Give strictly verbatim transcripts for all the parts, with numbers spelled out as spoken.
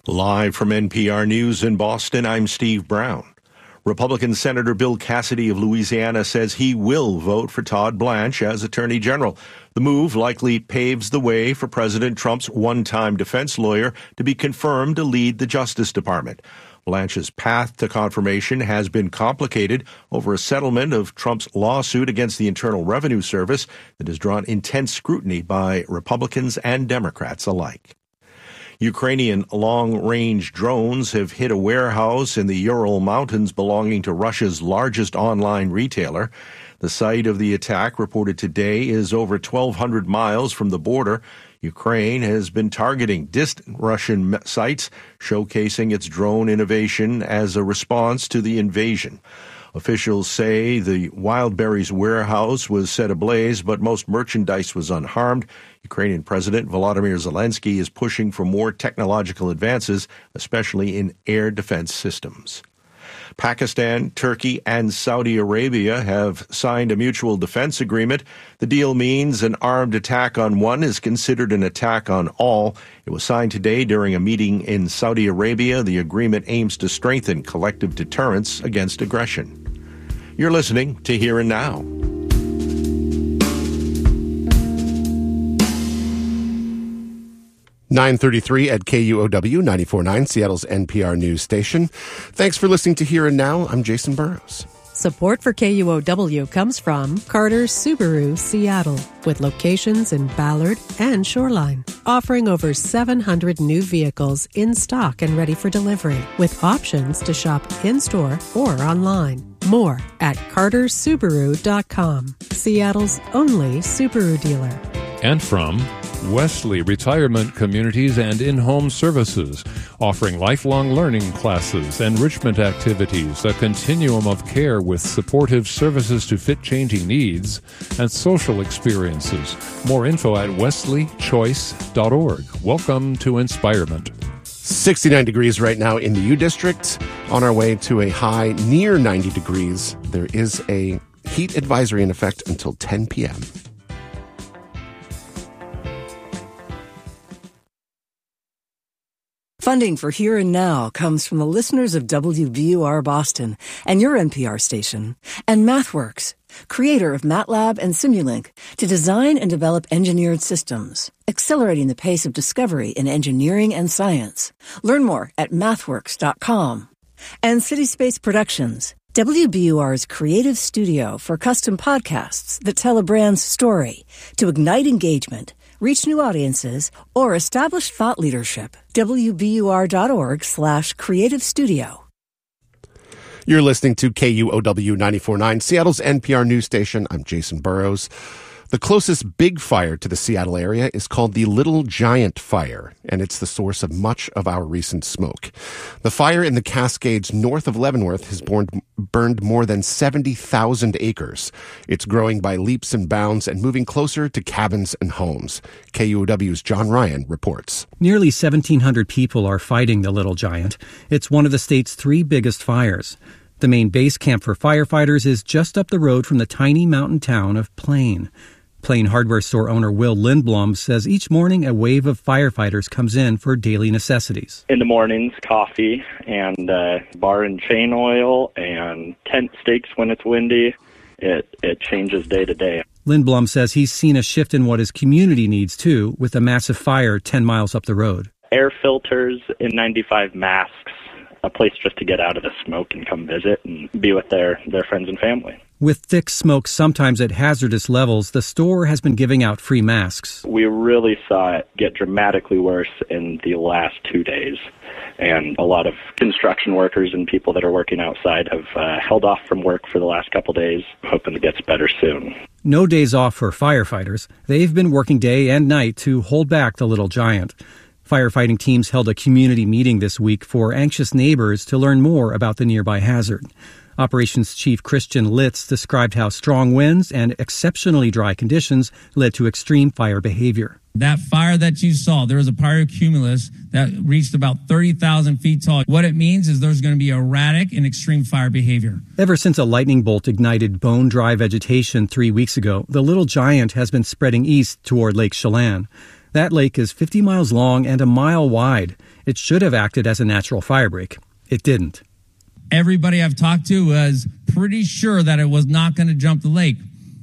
Live from N P R News in Boston, I'm Steve Brown. Republican Senator Bill Cassidy of Louisiana says he will vote for Todd Blanche as Attorney General. The move likely paves the way for President Trump's one-time defense lawyer to be confirmed to lead the Justice Department. Blanche's path to confirmation has been complicated over a settlement of Trump's lawsuit against the Internal Revenue Service that has drawn intense scrutiny by Republicans and Democrats alike. Ukrainian long-range drones have hit a warehouse in the Ural Mountains belonging to Russia's largest online retailer. The site of the attack, reported today, is over twelve hundred miles from the border. Ukraine has been targeting distant Russian sites, showcasing its drone innovation as a response to the invasion. Officials say the Wildberries warehouse was set ablaze, but most merchandise was unharmed. Ukrainian President Volodymyr Zelensky is pushing for more technological advances, especially in air defense systems. Pakistan, Turkey, and Saudi Arabia have signed a mutual defense agreement. The deal means an armed attack on one is considered an attack on all. It was signed today during a meeting in Saudi Arabia. The agreement aims to strengthen collective deterrence against aggression. You're listening to Here and Now. nine thirty-three at K U O W ninety-four point nine, Seattle's N P R news station. Thanks for listening to Here and Now. I'm Jason Burrows. Support for K U O W comes from Carter Subaru Seattle, with locations in Ballard and Shoreline, offering over seven hundred new vehicles in stock and ready for delivery, with options to shop in-store or online. More at carter subaru dot com, Seattle's only Subaru dealer. And from Wesley Retirement Communities and In-Home Services, offering lifelong learning classes, enrichment activities, a continuum of care with supportive services to fit changing needs, and social experiences. More info at wesley choice dot org. Welcome to Inspirement. sixty-nine degrees right now in the U District. On our way to a high near ninety degrees. There is a heat advisory in effect until ten p.m. Funding for Here and Now comes from the listeners of W B U R Boston and your N P R station, and MathWorks, creator of MATLAB and Simulink, to design and develop engineered systems, accelerating the pace of discovery in engineering and science. Learn more at mathworks dot com. And CitySpace Productions, W B U R's creative studio for custom podcasts that tell a brand's story to ignite engagement, reach new audiences, or establish thought leadership. W B U R dot org slash creative studio. You're listening to K U O W ninety-four point nine, Seattle's N P R news station. I'm Jason Burrows. The closest big fire to the Seattle area is called the Little Giant Fire, and it's the source of much of our recent smoke. The fire in the Cascades north of Leavenworth has burned, burned more than seventy thousand acres. It's growing by leaps and bounds and moving closer to cabins and homes. K U O W's John Ryan reports. Nearly seventeen hundred people are fighting the Little Giant. It's one of the state's three biggest fires. The main base camp for firefighters is just up the road from the tiny mountain town of Plain. Plain hardware store owner Will Lindblom says each morning a wave of firefighters comes in for daily necessities. In the mornings, coffee and uh, bar and chain oil and tent stakes when it's windy. It, it changes day to day. Lindblom says he's seen a shift in what his community needs, too, with a massive fire ten miles up the road. Air filters, N ninety-five masks, a place just to get out of the smoke and come visit and be with their, their friends and family. With thick smoke sometimes at hazardous levels, the store has been giving out free masks. We really saw it get dramatically worse in the last two days. And a lot of construction workers and people that are working outside have uh, held off from work for the last couple days, hoping it gets better soon. No days off for firefighters. They've been working day and night to hold back the Little Giant. Firefighting teams held a community meeting this week for anxious neighbors to learn more about the nearby hazard. Operations Chief Christian Litz described how strong winds and exceptionally dry conditions led to extreme fire behavior. That fire that you saw, there was a pyrocumulus that reached about thirty thousand feet tall. What it means is there's going to be erratic and extreme fire behavior. Ever since a lightning bolt ignited bone-dry vegetation three weeks ago, the Little Giant has been spreading east toward Lake Chelan. That lake is fifty miles long and a mile wide. It should have acted as a natural fire break. It didn't. Everybody I've talked to was pretty sure that it was not going to jump the lake.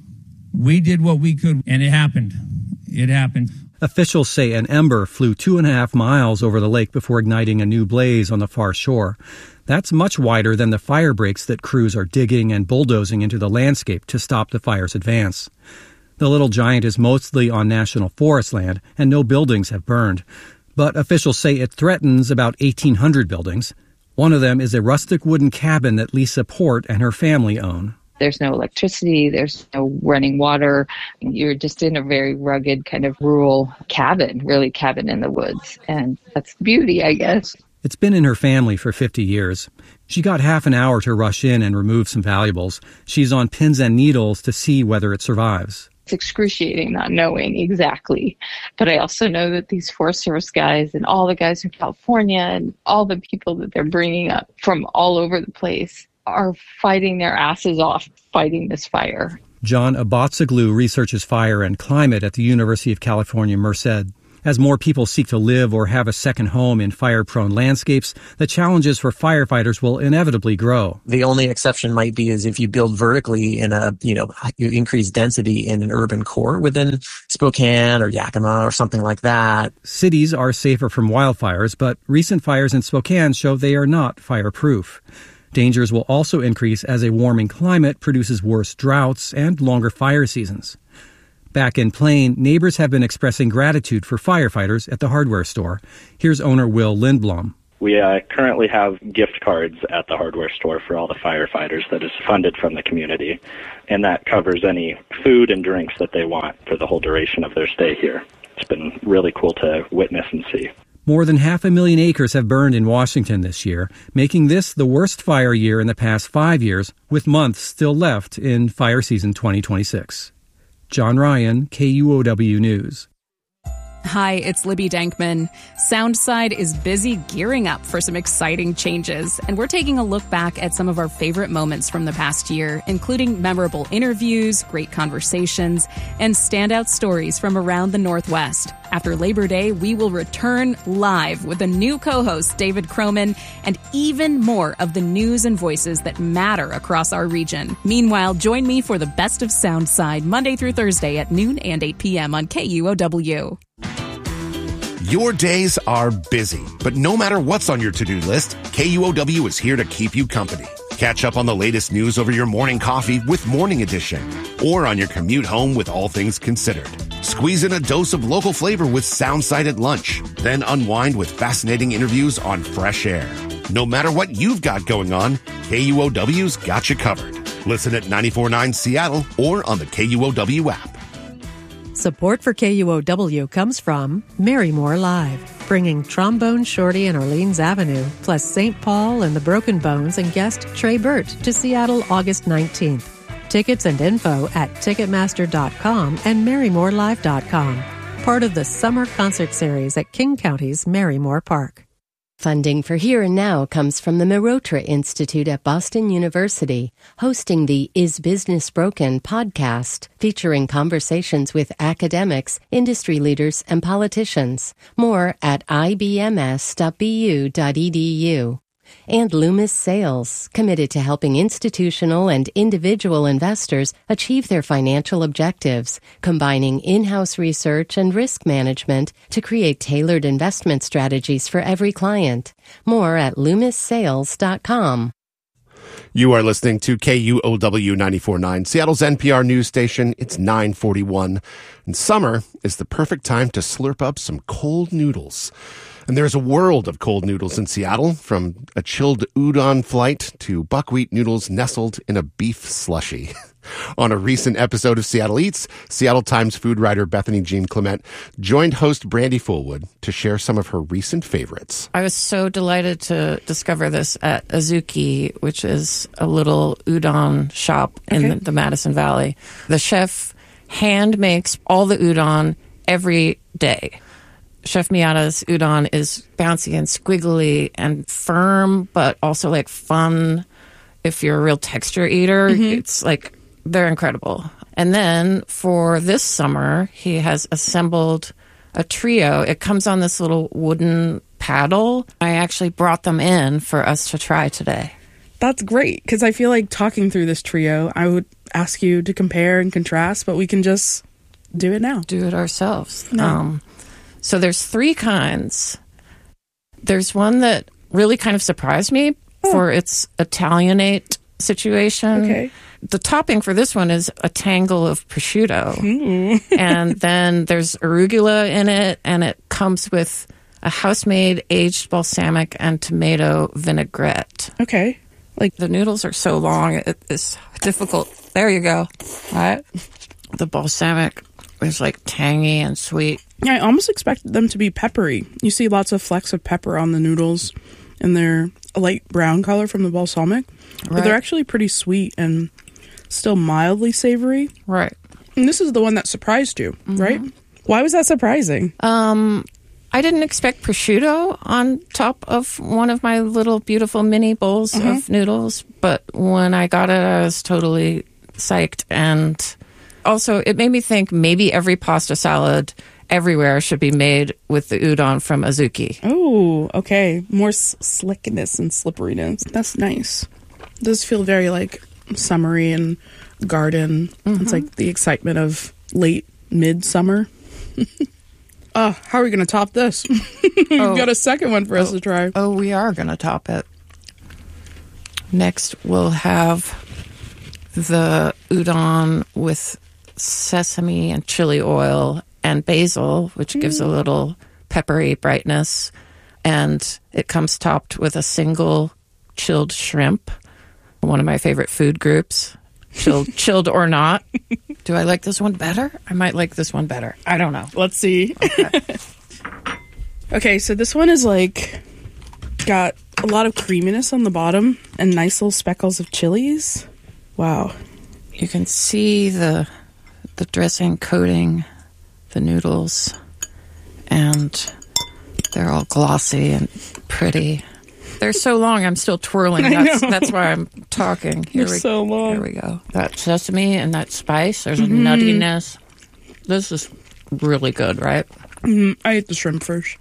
We did what we could, and it happened. It happened. Officials say an ember flew two and a half miles over the lake before igniting a new blaze on the far shore. That's much wider than the fire breaks that crews are digging and bulldozing into the landscape to stop the fire's advance. The Little Giant is mostly on national forest land, and no buildings have burned. But officials say it threatens about eighteen hundred buildings. One of them is a rustic wooden cabin that Lisa Port and her family own. There's no electricity, there's no running water. You're just in a very rugged kind of rural cabin, really cabin in the woods. And that's the beauty, I guess. It's been in her family for fifty years. She got half an hour to rush in and remove some valuables. She's on pins and needles to see whether it survives. It's excruciating not knowing exactly. But I also know that these Forest Service guys and all the guys from California and all the people that they're bringing up from all over the place are fighting their asses off fighting this fire. John Abotsoglu researches fire and climate at the University of California, Merced. As more people seek to live or have a second home in fire-prone landscapes, the challenges for firefighters will inevitably grow. The only exception might be is if you build vertically in a, you know, you increase density in an urban core within Spokane or Yakima or something like that. Cities are safer from wildfires, but recent fires in Spokane show they are not fireproof. Dangers will also increase as a warming climate produces worse droughts and longer fire seasons. Back in Plain, neighbors have been expressing gratitude for firefighters at the hardware store. Here's owner Will Lindblom. We uh, currently have gift cards at the hardware store for all the firefighters that is funded from the community, and that covers any food and drinks that they want for the whole duration of their stay here. It's been really cool to witness and see. More than half a million acres have burned in Washington this year, making this the worst fire year in the past five years, with months still left in fire season twenty twenty-six. John Ryan, K U O W News. Hi, it's Libby Dankman. Soundside is busy gearing up for some exciting changes, and we're taking a look back at some of our favorite moments from the past year, including memorable interviews, great conversations, and standout stories from around the Northwest. After Labor Day, we will return live with a new co-host, David Croman, and even more of the news and voices that matter across our region. Meanwhile, join me for the best of Soundside, Monday through Thursday at noon and eight p.m. on K U O W. Your days are busy, but no matter what's on your to-do list, K U O W is here to keep you company. Catch up on the latest news over your morning coffee with Morning Edition, or on your commute home with All Things Considered. Squeeze in a dose of local flavor with Soundside at lunch, then unwind with fascinating interviews on Fresh Air. No matter what you've got going on, K U O W's got you covered. Listen at ninety-four point nine Seattle or on the K U O W app. Support for K U O W comes from Marymore Live, bringing Trombone Shorty and Orleans Avenue, plus Saint Paul and the Broken Bones and guest Trey Burt to Seattle August nineteenth. Tickets and info at Ticketmaster dot com and Marymore Live dot com. Part of the summer concert series at King County's Marymore Park. Funding for Here and Now comes from the Merotra Institute at Boston University, hosting the Is Business Broken podcast, featuring conversations with academics, industry leaders, and politicians. More at I B M S dot B U dot E D U. And Loomis Sales, committed to helping institutional and individual investors achieve their financial objectives, combining in-house research and risk management to create tailored investment strategies for every client. More at loomis sales dot com. You are listening to K U O W ninety-four point nine, Seattle's N P R news station. It's nine forty-one, and summer is the perfect time to slurp up some cold noodles. And there's a world of cold noodles in Seattle, from a chilled udon flight to buckwheat noodles nestled in a beef slushie. On a recent episode of Seattle Eats, Seattle Times food writer Bethany Jean Clement joined host Brandy Fullwood to share some of her recent favorites. I was so delighted to discover this at Azuki, which is a little udon shop in okay. the, the Madison Valley. The chef hand makes all the udon every day. Chef Miyata's udon is bouncy and squiggly and firm, but also like fun. If you're a real texture eater, mm-hmm. it's like they're incredible. And then for this summer, he has assembled a trio. It comes on this little wooden paddle. I actually brought them in for us to try today. That's great, because I feel like talking through this trio, I would ask you to compare and contrast, but we can just do it now. Do it ourselves. No. Um, so there's three kinds. There's one that really kind of surprised me oh. for its Italianate situation. Okay. The topping for this one is a tangle of prosciutto. Mm. And then there's arugula in it, and it comes with a house-made aged balsamic and tomato vinaigrette. Okay. Like, the noodles are so long, it, it's difficult. There you go. Right? The balsamic is, like, tangy and sweet. Yeah, I almost expected them to be peppery. You see lots of flecks of pepper on the noodles, and they're a light brown color from the balsamic. Right. But they're actually pretty sweet and still mildly savory. Right. And this is the one that surprised you, mm-hmm. right? Why was that surprising? Um... I didn't expect prosciutto on top of one of my little beautiful mini bowls uh-huh. of noodles, but when I got it, I was totally psyched. And also, it made me think maybe every pasta salad everywhere should be made with the udon from Azuki. Oh, okay. More s- slickness and slipperiness. That's nice. It does feel very, like, summery and garden. Mm-hmm. It's like the excitement of late midsummer. Uh, how are we going to top this? We've oh. got a second one for oh. us to try. Oh, we are going to top it. Next, we'll have the udon with sesame and chili oil and basil, which mm. gives a little peppery brightness. And it comes topped with a single chilled shrimp, one of my favorite food groups. Chilled, chilled or not. Do I like this one better? I might like this one better. I don't know. Let's see. Okay. Okay, so this one is like got a lot of creaminess on the bottom and nice little speckles of chilies. Wow. You can see the the dressing coating the noodles, and they're all glossy and pretty. They're so long, I'm still twirling. That's, that's why I'm talking. Here They're we, so long. Here we go. That sesame and that spice, there's mm-hmm. a nuttiness. This is really good, right? Mm-hmm. I ate the shrimp first.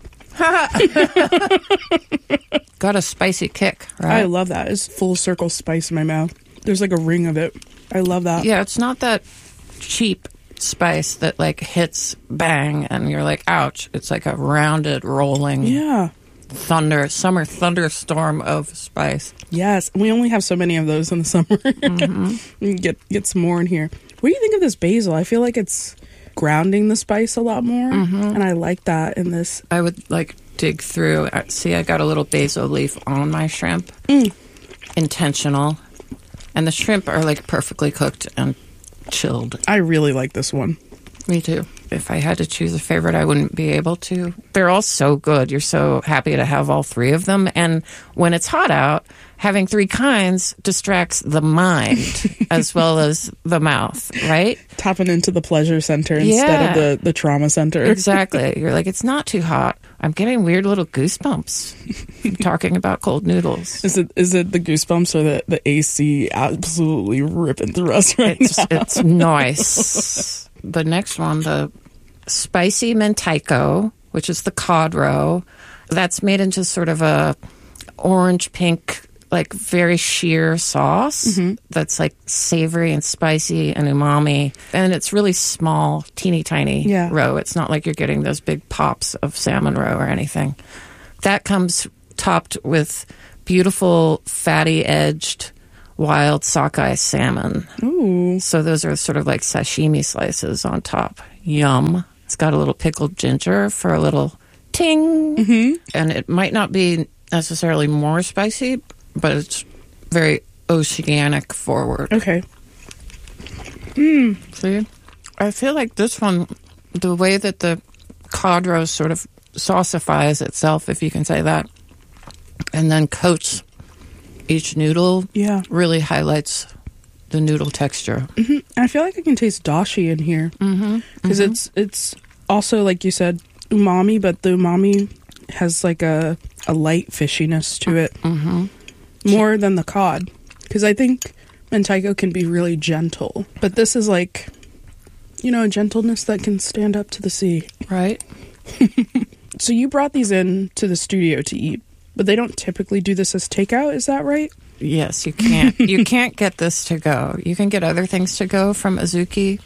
Got a spicy kick, right? I love that. It's full circle spice in my mouth. There's like a ring of it. I love that. Yeah, it's not that cheap spice that like hits bang and you're like, ouch. It's like a rounded, rolling... Yeah. Thunder, summer thunderstorm of spice. Yes, we only have so many of those in the summer. Mm-hmm. We can get get some more in here. What do you think of this basil? I feel like it's grounding the spice a lot more, mm-hmm. and I like that in this. I would like dig through. See, I got a little basil leaf on my shrimp. Mm. Intentional, and the shrimp are like perfectly cooked and chilled. I really like this one. Me too. If I had to choose a favorite, I wouldn't be able to. They're all so good. You're so happy to have all three of them. And when it's hot out, having three kinds distracts the mind as well as the mouth, right? Tapping into the pleasure center instead yeah. of the, the trauma center. Exactly. You're like, it's not too hot. I'm getting weird little goosebumps talking about cold noodles. Is it is it the goosebumps or the, the A C absolutely ripping through us right it's, now? It's nice. The next one, the spicy mentaiko, which is the cod roe, that's made into sort of a orange pink, like very sheer sauce mm-hmm. that's like savory and spicy and umami. And it's really small, teeny tiny yeah. roe. It's not like you're getting those big pops of salmon roe or anything. That comes topped with beautiful, fatty edged wild sockeye salmon. Ooh. So those are sort of like sashimi slices on top. Yum. It's got a little pickled ginger for a little ting. Mm-hmm. And it might not be necessarily more spicy, but it's very oceanic forward. Okay. Mm. See? I feel like this one, the way that the cod roe sort of saucifies itself, if you can say that, and then coats each noodle, yeah, really highlights the noodle texture. Mm-hmm. And I feel like I can taste dashi in here because mm-hmm. mm-hmm. it's it's also, like you said, umami, but the umami has like a a light fishiness to it, mm-hmm. more than the cod. Because I think mentaiko can be really gentle, but this is like, you know, a gentleness that can stand up to the sea. Right. So you brought these in to the studio to eat, but they don't typically do this as takeout, is that right? Yes, you can't. You can't get this to go. You can get other things to go from Azuki,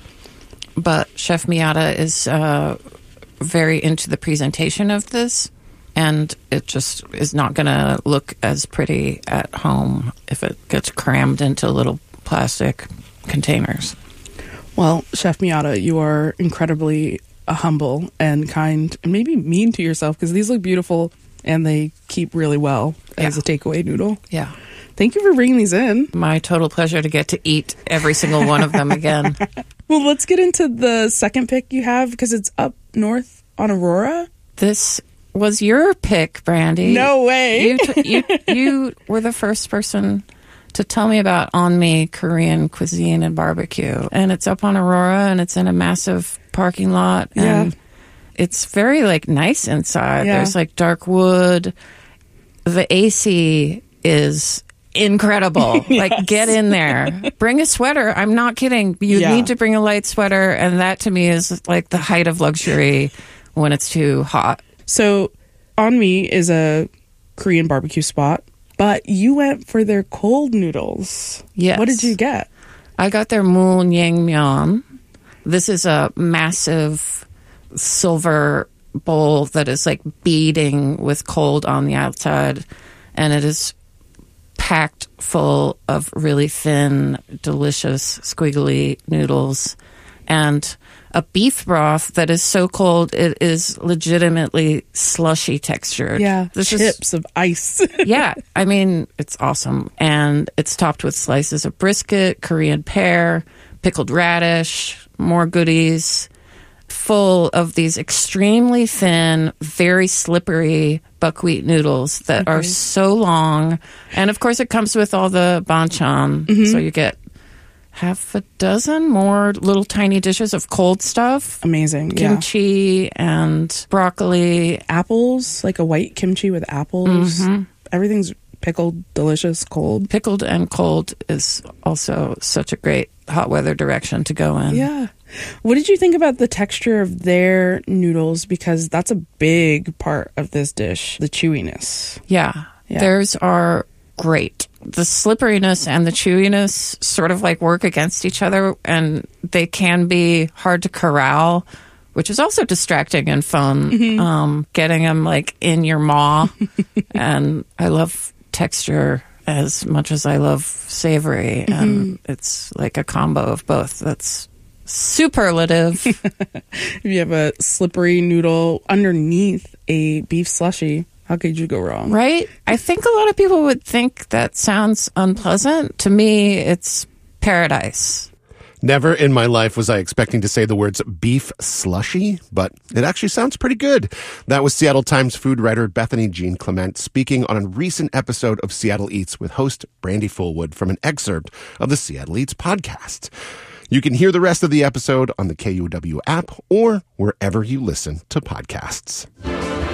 but Chef Miyata is uh, very into the presentation of this, and it just is not going to look as pretty at home if it gets crammed into little plastic containers. Well, Chef Miyata, you are incredibly uh, humble and kind and maybe mean to yourself because these look beautiful and they keep really well as Yeah. a takeaway noodle. Yeah. Thank you for bringing these in. My total pleasure to get to eat every single one of them again. Well, let's get into the second pick you have because it's up north on Aurora. This was your pick, Brandy. No way. You, t- you, you were the first person to tell me about On Me Korean cuisine and barbecue. And it's up on Aurora and it's in a massive parking lot. And Yeah. it's very like nice inside. Yeah. There's like dark wood. The A C is incredible. Yes. Like, get in there. Bring a sweater. I'm not kidding. You Yeah. need to bring a light sweater. And that to me is like the height of luxury when it's too hot. So, On Me is a Korean barbecue spot, but you went for their cold noodles. Yes. What did you get? I got their mulnaengmyeon. This is a massive silver bowl that is like beading with cold on the outside, and it is packed full of really thin, delicious, squiggly noodles and a beef broth that is so cold it is legitimately slushy textured. Yeah, This chips is, of ice. yeah, I mean, it's awesome. And it's topped with slices of brisket, Korean pear, pickled radish, more goodies, full of these extremely thin, very slippery buckwheat noodles that Okay. are so long. And of course, it comes with all the banchan. Mhm. So you get half a dozen more little tiny dishes of cold stuff. Amazing. Yeah. Kimchi and broccoli. Apples, like a white kimchi with apples. Mhm. Everything's pickled, delicious, cold. Pickled and cold is also such a great hot weather direction to go in. Yeah. What did you think about the texture of their noodles? Because that's a big part of this dish, the chewiness. Yeah. Yeah. Theirs are great. The slipperiness and the chewiness sort of like work against each other, and they can be hard to corral, which is also distracting and fun. Mhm. Um, getting them like in your maw. And I love texture as much as I love savory. And it's like a combo of both. That's superlative. If you have a slippery noodle underneath a beef slushy, how could you go wrong? Right? I think a lot of people would think that sounds unpleasant. To me, it's paradise. Never in my life was I expecting to say the words beef slushy, but it actually sounds pretty good. That was Seattle Times food writer Bethany Jean Clement speaking on a recent episode of Seattle Eats with host Brandy Fullwood from an excerpt of the Seattle Eats podcast. You can hear the rest of the episode on the K U O W app or wherever you listen to podcasts.